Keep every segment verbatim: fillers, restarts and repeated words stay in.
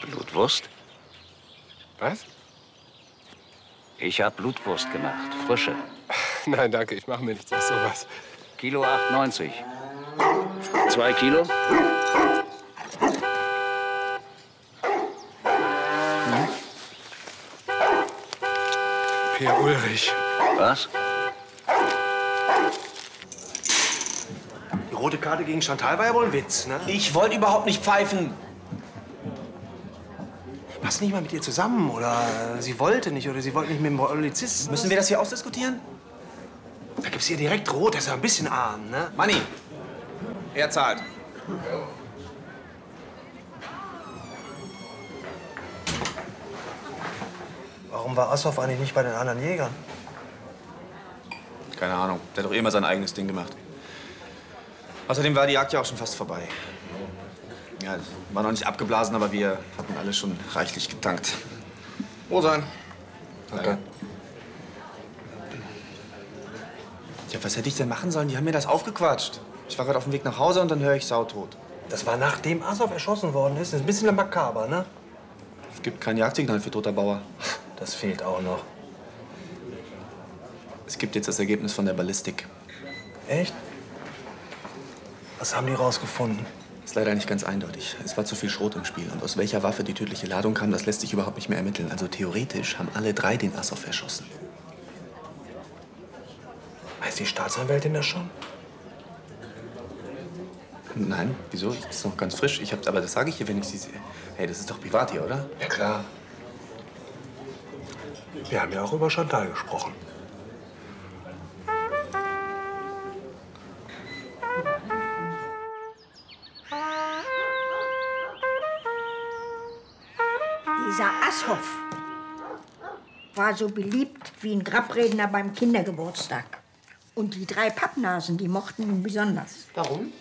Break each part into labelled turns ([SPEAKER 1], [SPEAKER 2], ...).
[SPEAKER 1] Blutwurst?
[SPEAKER 2] Was?
[SPEAKER 1] Ich hab Blutwurst gemacht. Frische.
[SPEAKER 2] Nein, danke, ich mache mir nichts aus sowas.
[SPEAKER 1] Kilo acht neunzig. Zwei Kilo?
[SPEAKER 2] Hm? Per Ulrich.
[SPEAKER 1] Was?
[SPEAKER 3] Die rote Karte gegen Chantal war ja wohl ein Witz, ne?
[SPEAKER 4] Ich wollte überhaupt nicht pfeifen.
[SPEAKER 3] Passt nicht mal mit ihr zusammen oder äh, sie wollte nicht oder sie wollte nicht mit dem Polizisten.
[SPEAKER 4] Müssen wir das hier ausdiskutieren?
[SPEAKER 3] Da gibt's ihr direkt rot, das ist ja ein bisschen arm, ne?
[SPEAKER 4] Manni, er zahlt.
[SPEAKER 3] Warum war Assoff eigentlich nicht bei den anderen Jägern?
[SPEAKER 4] Keine Ahnung. Der hat doch immer sein eigenes Ding gemacht. Außerdem war die Jagd ja auch schon fast vorbei. Ja, das war noch nicht abgeblasen, aber wir hatten alle schon reichlich getankt. Wohl sein.
[SPEAKER 3] Danke.
[SPEAKER 4] Ja, was hätte ich denn machen sollen? Die haben mir das aufgequatscht. Ich war gerade auf dem Weg nach Hause und dann höre ich sautot.
[SPEAKER 3] Das war nachdem Assoff erschossen worden ist. Das ist ein bisschen makaber, ne?
[SPEAKER 4] Es gibt kein Jagdsignal für toter Bauer.
[SPEAKER 3] Das fehlt auch noch.
[SPEAKER 4] Es gibt jetzt das Ergebnis von der Ballistik.
[SPEAKER 3] Echt? Was haben die rausgefunden?
[SPEAKER 4] Ist leider nicht ganz eindeutig. Es war zu viel Schrot im Spiel. Und aus welcher Waffe die tödliche Ladung kam, das lässt sich überhaupt nicht mehr ermitteln. Also theoretisch haben alle drei den Assoff erschossen.
[SPEAKER 3] Weiß die Staatsanwältin das schon?
[SPEAKER 4] Nein, wieso? Das ist noch ganz frisch. Ich hab, aber das sage ich hier, wenn ich sie sehe. Hey, das ist doch privat hier, oder?
[SPEAKER 3] Ja, klar. Wir haben ja auch über Chantal gesprochen.
[SPEAKER 5] Dieser Assoff war so beliebt wie ein Grabredner beim Kindergeburtstag. Und die drei Pappnasen, die mochten ihn besonders.
[SPEAKER 6] Warum?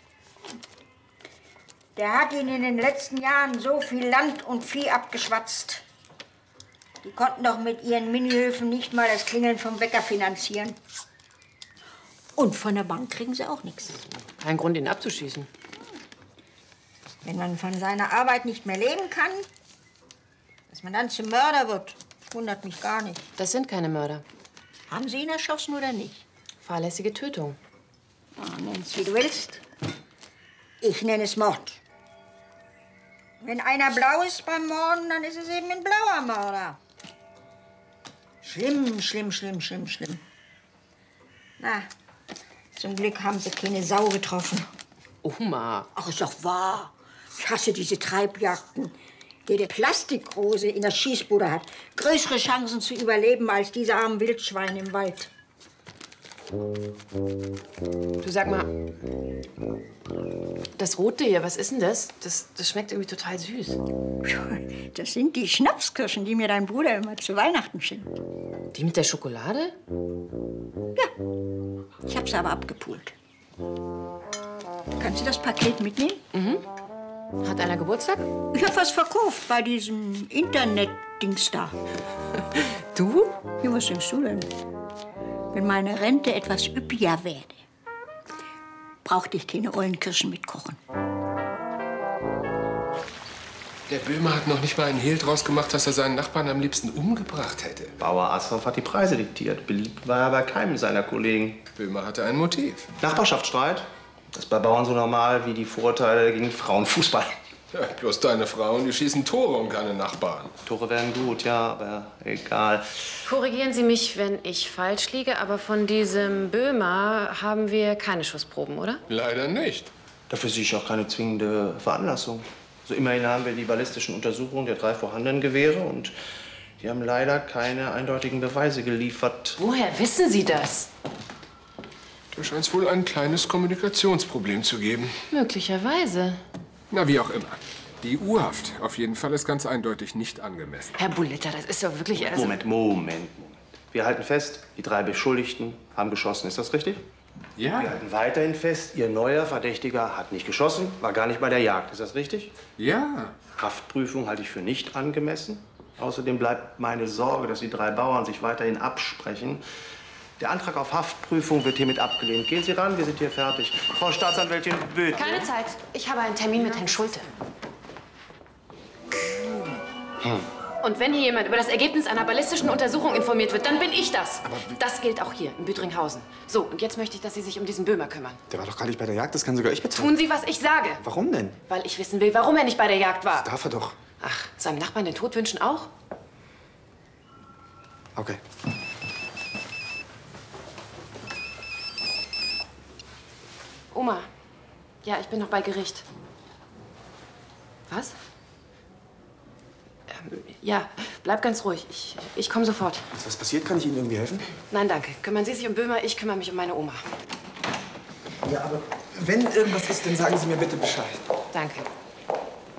[SPEAKER 5] Der hat ihnen in den letzten Jahren so viel Land und Vieh abgeschwatzt. Die konnten doch mit ihren Minihöfen nicht mal das Klingeln vom Bäcker finanzieren. Und von der Bank kriegen sie auch nichts.
[SPEAKER 6] Kein Grund, ihn abzuschießen.
[SPEAKER 5] Wenn man von seiner Arbeit nicht mehr leben kann, dass man dann zum Mörder wird, wundert mich gar nicht.
[SPEAKER 6] Das sind keine Mörder.
[SPEAKER 5] Haben Sie ihn erschossen oder nicht?
[SPEAKER 6] Fahrlässige Tötung.
[SPEAKER 5] Oh, nenn's wie du willst. Ich nenne es Mord. Wenn einer blau ist beim Morden, dann ist es eben ein blauer Mörder. Schlimm, schlimm, schlimm, schlimm, schlimm. Na, zum Glück haben sie keine Sau getroffen.
[SPEAKER 6] Oma.
[SPEAKER 5] Ach, ist doch wahr. Ich hasse diese Treibjagden. Jede Plastikrose in der Schießbude hat größere Chancen zu überleben als diese armen Wildschweine im Wald.
[SPEAKER 6] Du, sag mal, das Rote hier, was ist denn das? Das, das schmeckt irgendwie total süß.
[SPEAKER 5] Das sind die Schnapskirschen, die mir dein Bruder immer zu Weihnachten schenkt.
[SPEAKER 6] Die mit der Schokolade?
[SPEAKER 5] Ja, ich hab sie aber abgepult. Kannst du das Paket mitnehmen?
[SPEAKER 6] Mhm. Hat einer Geburtstag?
[SPEAKER 5] Ich hab was verkauft bei diesem Internet-Dings da.
[SPEAKER 6] Du?
[SPEAKER 5] Ja, was denkst du denn? Wenn meine Rente etwas üppiger werde, brauchte ich keine ollen Kirschen mitkochen.
[SPEAKER 2] Der Böhmer hat noch nicht mal einen Hehl draus gemacht, dass er seinen Nachbarn am liebsten umgebracht hätte.
[SPEAKER 7] Bauer Assoff hat die Preise diktiert. Beliebt war er bei keinem seiner Kollegen.
[SPEAKER 2] Böhmer hatte ein Motiv.
[SPEAKER 7] Nachbarschaftsstreit. Das ist bei Bauern so normal wie die Vorurteile gegen Frauenfußball.
[SPEAKER 2] Ja, bloß deine Frauen, die schießen Tore und keine Nachbarn.
[SPEAKER 7] Tore wären gut, ja, aber egal.
[SPEAKER 6] Korrigieren Sie mich, wenn ich falsch liege, aber von diesem Böhmer haben wir keine Schussproben, oder?
[SPEAKER 2] Leider nicht.
[SPEAKER 7] Dafür sehe ich auch keine zwingende Veranlassung. Also immerhin haben wir die ballistischen Untersuchungen der drei vorhandenen Gewehre und die haben leider keine eindeutigen Beweise geliefert.
[SPEAKER 6] Woher wissen Sie das?
[SPEAKER 2] Da scheint es wohl ein kleines Kommunikationsproblem zu geben.
[SPEAKER 6] Möglicherweise.
[SPEAKER 2] Na, wie auch immer. Die U-Haft auf jeden Fall ist ganz eindeutig nicht angemessen.
[SPEAKER 6] Herr Bullitter, das ist doch wirklich... Also
[SPEAKER 7] Moment, Moment, Moment. Wir halten fest, die drei Beschuldigten haben geschossen. Ist das richtig?
[SPEAKER 2] Ja.
[SPEAKER 7] Wir halten weiterhin fest, Ihr neuer Verdächtiger hat nicht geschossen, war gar nicht bei der Jagd. Ist das richtig?
[SPEAKER 2] Ja.
[SPEAKER 7] Haftprüfung halte ich für nicht angemessen. Außerdem bleibt meine Sorge, dass die drei Bauern sich weiterhin absprechen. Der Antrag auf Haftprüfung wird hiermit abgelehnt. Gehen Sie ran, wir sind hier fertig. Frau Staatsanwältin Böth.
[SPEAKER 6] keine Zeit. Ich habe einen Termin mit Herrn Schulte. Hm. Und wenn hier jemand über das Ergebnis einer ballistischen Untersuchung informiert wird, dann bin ich das.
[SPEAKER 4] Aber
[SPEAKER 6] das gilt auch hier, in Büdringhausen. So, und jetzt möchte ich, dass Sie sich um diesen Böhmer kümmern.
[SPEAKER 4] Der war doch gar nicht bei der Jagd, das kann sogar ich bezahlen.
[SPEAKER 6] Tun Sie, was ich sage.
[SPEAKER 4] Warum denn?
[SPEAKER 6] Weil ich wissen will, warum er nicht bei der Jagd war.
[SPEAKER 4] Das darf er doch.
[SPEAKER 6] Ach, seinem Nachbarn den Tod wünschen auch?
[SPEAKER 4] Okay.
[SPEAKER 6] Oma, ja, ich bin noch bei Gericht. Was? Ähm, ja, bleib ganz ruhig. Ich, ich komme sofort.
[SPEAKER 4] Ist was passiert? Kann ich Ihnen irgendwie helfen?
[SPEAKER 6] Nein, danke. Kümmern Sie sich um Böhmer, ich kümmere mich um meine Oma.
[SPEAKER 4] Ja, aber wenn irgendwas ist, dann sagen Sie mir bitte Bescheid.
[SPEAKER 6] Danke.